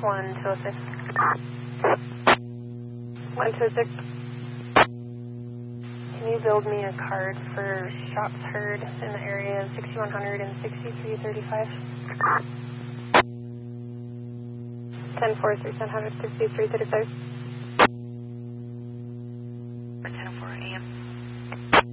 1206. 1206. Can you build me a card for shots heard in the area of 6100 and 6335? 10-4, 6335.